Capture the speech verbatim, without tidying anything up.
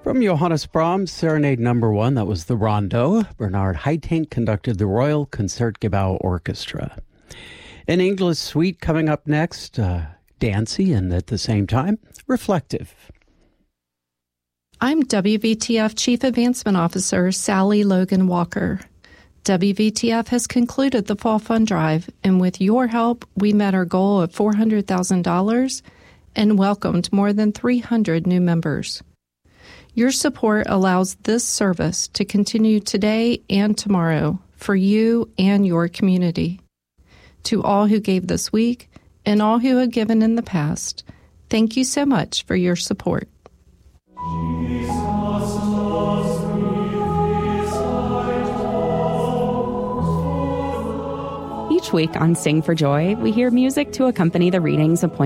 From Johannes Brahms, Serenade Number One, that was the Rondo. Bernard Haitink conducted the Royal Concertgebouw Orchestra. An English suite coming up next, uh, dancey and at the same time, reflective. I'm W V T F Chief Advancement Officer Sally Logan Walker. W V T F has concluded the Fall Fund Drive, and with your help, we met our goal of four hundred thousand dollars and welcomed more than three hundred new members. Your support allows this service to continue today and tomorrow for you and your community. To all who gave this week and all who have given in the past, thank you so much for your support. Each week on Sing for Joy, we hear music to accompany the readings of